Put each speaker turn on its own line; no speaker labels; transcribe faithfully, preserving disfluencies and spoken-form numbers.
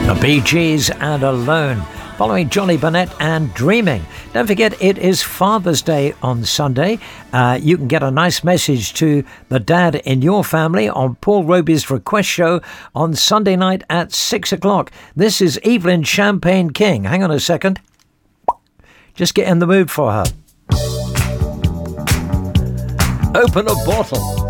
The Bee Gees and Alone, following Johnny Burnett and Dreaming. Don't forget, it is Father's Day on Sunday. Uh, you can get a nice message to the dad in your family on Paul Roby's request show on Sunday night at six o'clock. This is Evelyn Champagne King. Hang on a second. Just get in the mood for her. Open a bottle.